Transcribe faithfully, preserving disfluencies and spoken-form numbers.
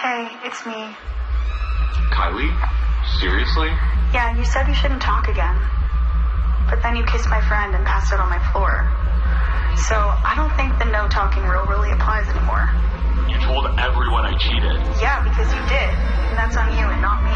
Hey, it's me. Kylie? Seriously? Yeah, you said we shouldn't talk again. But then you kissed my friend and passed out on my floor. So I don't think the no talking rule really applies anymore. You told everyone I cheated. Yeah, because you did. And that's on you and not me.